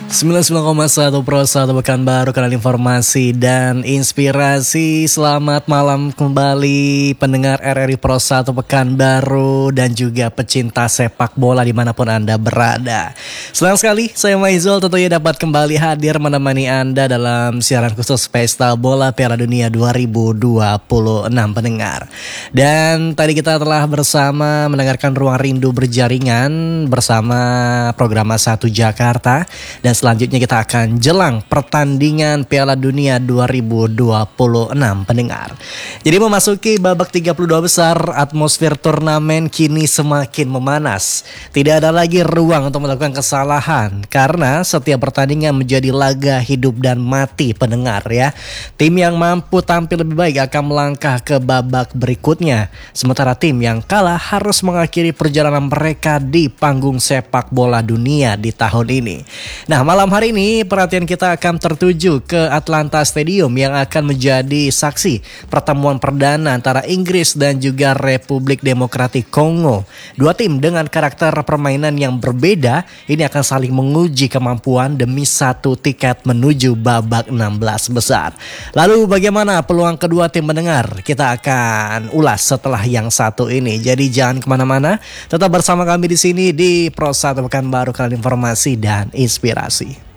99,1 Pro 1 Pekanbaru, kanal informasi dan inspirasi. Selamat malam kembali pendengar RRI Pro 1 Pekanbaru dan juga pecinta sepak bola dimanapun Anda berada. Senang sekali saya Maizul tentunya dapat kembali hadir menemani Anda dalam siaran khusus Pesta Bola Piala Dunia 2026 pendengar. Dan tadi kita telah bersama mendengarkan Ruang Rindu Berjaringan bersama program 1 Jakarta. Dan selanjutnya kita akan jelang pertandingan Piala Dunia 2026 pendengar. Jadi memasuki babak 32 besar, atmosfer turnamen kini semakin memanas. Tidak ada lagi ruang untuk melakukan kesalahan karena setiap pertandingan menjadi laga hidup dan mati pendengar ya. Tim yang mampu tampil lebih baik akan melangkah ke babak berikutnya. Sementara tim yang kalah harus mengakhiri perjalanan mereka di panggung sepak bola dunia di tahun ini. Nah, malam hari ini perhatian kita akan tertuju ke Atlanta Stadium yang akan menjadi saksi pertemuan perdana antara Inggris dan juga Republik Demokratik Kongo. Dua tim dengan karakter permainan yang berbeda ini akan saling menguji kemampuan demi satu tiket menuju babak 16 besar. Lalu bagaimana peluang kedua tim mendengar? Kita akan ulas setelah yang satu ini. Jadi jangan kemana-mana, tetap bersama kami di sini di Pro 1 Pekanbaru, kanal informasi dan inspirasi.